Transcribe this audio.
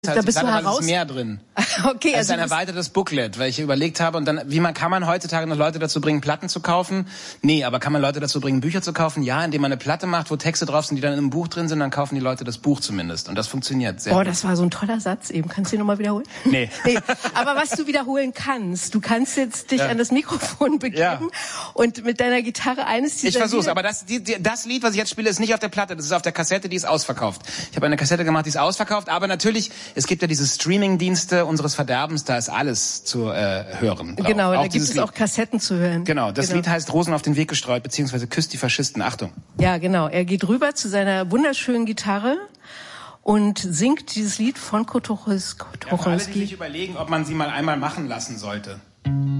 Da bist du heraus. Ist mehr drin. Okay, also ist ein erweitertes Booklet, weil ich überlegt habe und dann, kann man heutzutage noch Leute dazu bringen, Platten zu kaufen? Nee, aber kann man Leute dazu bringen, Bücher zu kaufen? Ja, indem man eine Platte macht, wo Texte drauf sind, die dann in einem Buch drin sind, dann kaufen die Leute das Buch zumindest. Und das funktioniert sehr gut. Das war so ein toller Satz eben. Kannst du den nochmal wiederholen? Nee. Aber was du wiederholen kannst, du kannst jetzt dich an das Mikrofon begeben und mit deiner Gitarre eines dieser Ich versuch's, aber das Lied, was ich jetzt spiele, ist nicht auf der Platte, das ist auf der Kassette, die ist ausverkauft. Ich habe eine Kassette gemacht, die ist ausverkauft, aber natürlich, es gibt ja diese Streaming-Dienste unseres Verderbens, da ist alles zu hören. Genau, da gibt es auch Kassetten zu hören. Genau, das Lied heißt Rosen auf den Weg gestreut, beziehungsweise Küsst die Faschisten. Achtung. Ja, genau. Er geht rüber zu seiner wunderschönen Gitarre und singt dieses Lied von Kurt Tucholsky. Für alle, die sich überlegen, ob man sie mal einmal machen lassen sollte.